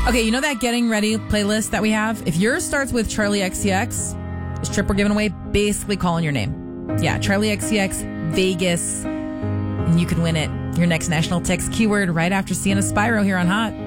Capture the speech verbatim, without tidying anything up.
Okay, you know that getting ready playlist that we have? If yours starts with Charlie X C X, this trip we're giving away, basically calling your name. Yeah, Charlie X C X, Vegas, and you can win it. Your next national text keyword right after Sienna Spyro here on Hot.